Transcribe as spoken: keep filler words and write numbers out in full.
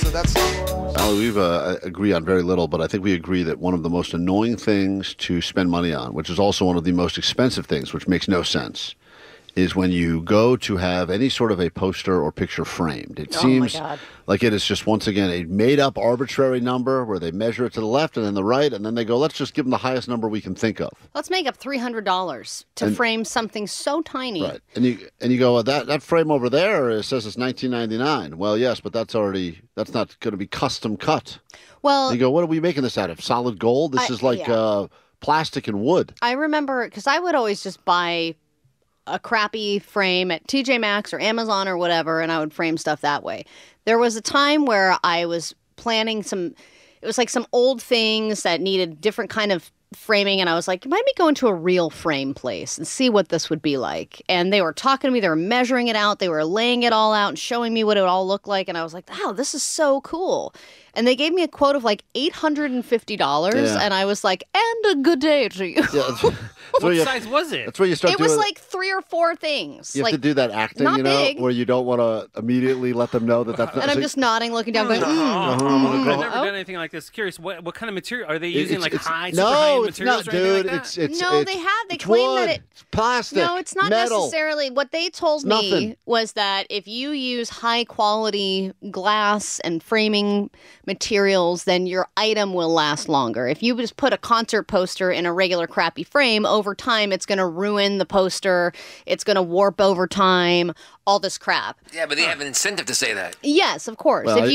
of that stuff. Well, we uh, agree on very little, but I think we agree that one of the most annoying things to spend money on, which is also one of the most expensive things, which makes no sense, is when you go to have any sort of a poster or picture framed. It Oh, seems my God. like it is just, once again, a made-up arbitrary number where they measure it to the left and then the right, and then they go, let's just give them the highest number we can think of. Let's make up three hundred dollars to And- frame something so tiny. Right. And you and you go, well, that, that frame over there it says it's nineteen ninety-nine. Well, yes, but that's already, that's not going to be custom cut. Well, And you go, what are we making this out of? Solid gold? This I- is like yeah. uh, plastic and wood. I remember, because I would always just buy a crappy frame at T J Maxx or Amazon or whatever, and I would frame stuff that way. There was a time where I was planning some, it was like some old things that needed different kind of framing, and I was like, might be going to a real frame place and see what this would be like. And they were talking to me, they were measuring it out, they were laying it all out and showing me what it would all look like, and I was like, wow, this is so cool. And they gave me a quote of like eight hundred fifty dollars, Yeah. and I was like, and a good day to you. Yeah, that's, that's What where you, size was it? that's where you start It doing was like three or four things. you have like, to do that acting, not you know, big. where you don't want to immediately let them know that that's and I'm so- just nodding, looking down, going, Oh, mm. Uh-huh, I'm gonna I've go- never Oh. done anything like this. Curious, what what kind of material are they It- using? it's- like it's- high, super no, high-end it's materials not, or anything dude. like that? It's it's No, it's, they have. They it's claim wood. that it- It's plastic. No, it's not metal. necessarily. What they told It's me nothing. was that if you use high quality glass and framing materials, then your item will last longer. If you just put a concert poster in a regular crappy frame, over time it's going to ruin the poster. It's going to warp over time. All this crap. Yeah, but they have an incentive to say that. Yes, of course. Well, if I- you